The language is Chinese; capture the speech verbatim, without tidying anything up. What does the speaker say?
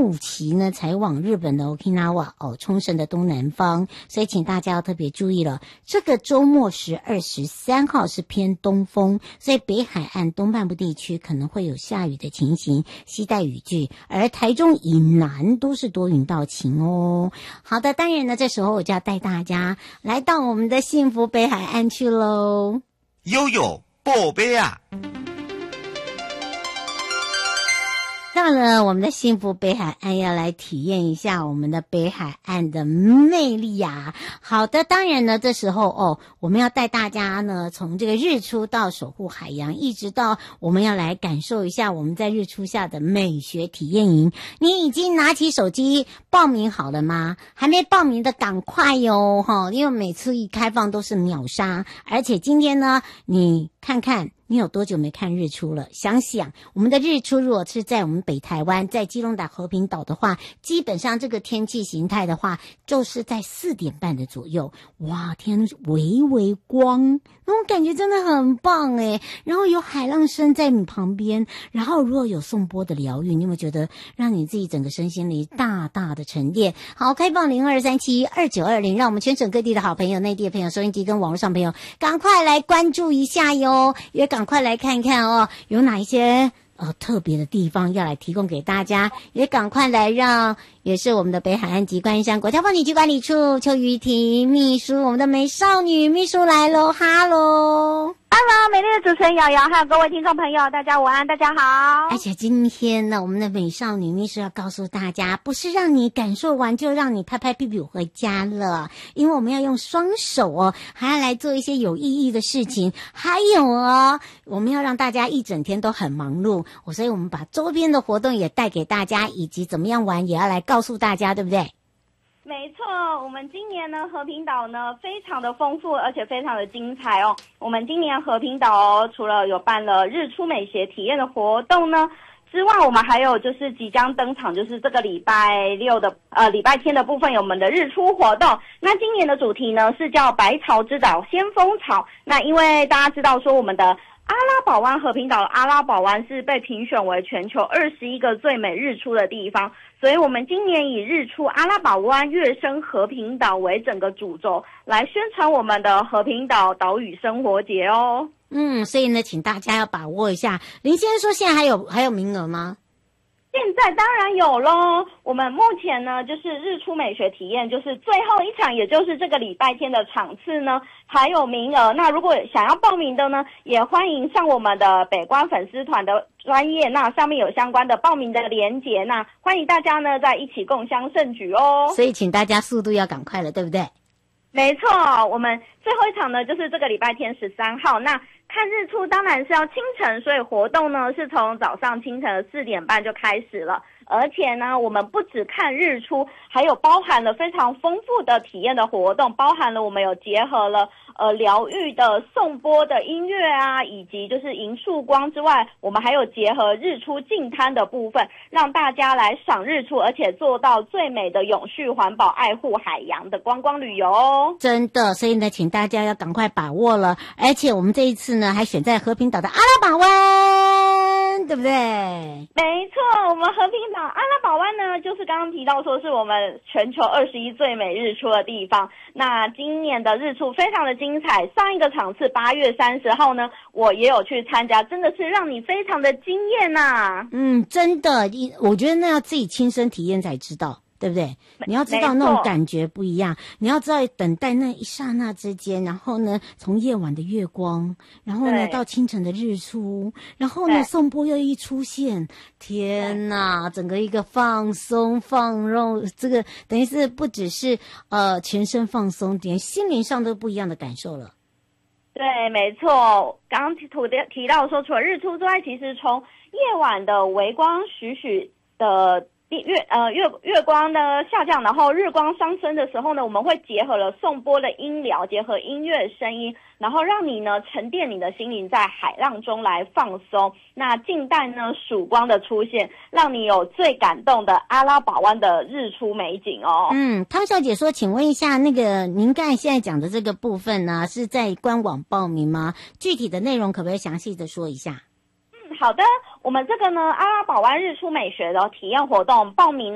午期呢才往日本的 Okinawa 哦冲绳的东南方，所以请大家要特别注意了。这个周末十二、十三号是偏东风，所以北海岸东半部地区可能会有下雨的情形，携带雨具，而台中以南都是多云到晴哦。好的，当然呢，这时候我就要带大家来到我们的幸福北海岸去喽。 悠悠宝贝啊！ 到了我们的幸福北海岸，要来体验一下我们的北海岸的魅力啊！好的，当然呢，这时候哦，我们要带大家呢，从这个日出到守护海洋，一直到我们要来感受一下我们在日出下的美学体验营。你已经拿起手机报名好了吗？还没报名的赶快哟，哈！因为每次一开放都是秒杀，而且今天呢，你看看。你有多久没看日出了？想想我们的日出，如果是在我们北台湾，在基隆岛、和平岛的话，基本上这个天气形态的话，就是在四点半的左右。哇，天微微光，那种感觉真的很棒诶。然后有海浪声在你旁边，然后如果有颂钵的疗愈，你有没有觉得让你自己整个身心灵大大的沉淀？好，开放零二三七二九二零，让我们全省各地的好朋友、内地的朋友、收音机跟网络上朋友，赶快来关注一下哟，也赶快来看看哦，有哪一些呃特别的地方要来提供给大家，也赶快来让也是我们的北海岸及观音山国家风景区管理处邱玉婷秘书，我们的美少女秘书来喽，哈喽。 Hello， 美丽的主持人瑶瑶，还有各位听众朋友，大家午安，大家好。 而且今天呢，我们的美少女秘书要告诉大家，不是让你感受完就让你拍拍屁屁回家了，因为我们要用双手哦，还要来做一些有意义的事情，还有哦，我们要让大家一整天都很忙碌，所以我们把周边的活动也带给大家，以及怎么样玩也要来告诉大家，对不对？ 没错，我们今年呢和平岛呢非常的丰富，而且非常的精彩哦。我们今年和平岛哦，除了有办了日出美学体验的活动呢之外，我们还有就是即将登场，就是这个礼拜六的呃礼拜天的部分有我们的日出活动。那今年的主题呢是叫百草之岛先锋草。那因为大家知道说我们的阿拉堡湾和平岛的阿拉堡湾是被评选为全球二十一个最美日出的地方，所以我们今年以日出阿拉堡湾跃升和平岛为整个主轴，来宣传我们的和平岛岛屿生活节哦。 嗯，所以呢，请大家要把握一下。林先生说现在还有还有名额吗？ 现在当然有咯，我们目前呢就是日出美学体验，就是最后一场，也就是这个礼拜天的场次呢还有名额。那如果想要报名的呢，也欢迎上我们的北关粉丝团的专页，那上面有相关的报名的连结，那欢迎大家呢在一起共襄盛举哦。 所以请大家速度要赶快了，对不对？ 没错，我们最后一场呢就是这个礼拜天十三号，那看日出当然是要清晨，所以活动呢是从早上清晨的四点半就开始了。而且呢，我们不只看日出，还有包含了非常丰富的体验的活动，包含了我们有结合了呃疗愈的颂钵的音乐啊，以及就是迎曙光之外，我们还有结合日出净滩的部分，让大家来赏日出，而且做到最美的永续环保、爱护海洋的观光旅游哦。 真的，所以呢，请大家要赶快把握了。而且我们这一次呢，还选在和平岛的阿拉堡湾，对不对？ 没错，我们和平岛阿拉堡湾呢，就是刚刚提到说是我们全球二十一最美日出的地方。那今年的日出非常的精彩，上一个场次八月三十号呢，我也有去参加，真的是让你非常的惊艳呐。 嗯，真的，我觉得那要自己亲身体验才知道。对不对？你要知道那种感觉不一样，你要知道等待那一刹那之间，然后呢，从夜晚的月光，然后呢到清晨的日出，然后呢颂钵又一出现，天哪，整个一个放松放纵，这个等于是不只是呃全身放松，连心灵上都不一样的感受了。 对，没错，刚刚提提到说，除了日出之外，其实从夜晚的微光徐徐的月呃月月光呢下降，然后日光上升的时候呢，我们会结合了颂钵的音疗，结合音乐声音，然后让你呢沉淀你的心灵在海浪中来放松。那静待呢曙光的出现，让你有最感动的阿拉堡湾的日出美景哦。 嗯，汤小姐说，请问一下，那个您刚才现在讲的这个部分呢，是在官网报名吗？具体的内容可不可以详细的说一下？ 嗯，好的，我们这个呢阿拉堡湾日出美学的体验活动报名